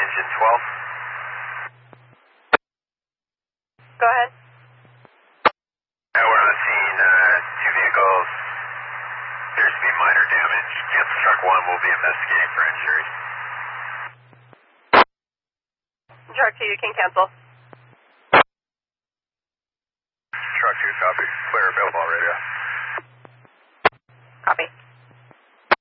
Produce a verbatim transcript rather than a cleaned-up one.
engine twelve. Go ahead. Yeah, we're on scene. Uh, two vehicles. Appears to be minor damage. Cancel truck one. We'll be investigating for injury. Truck two, you can cancel. Truck two, copy. Clear, available radio. Copy.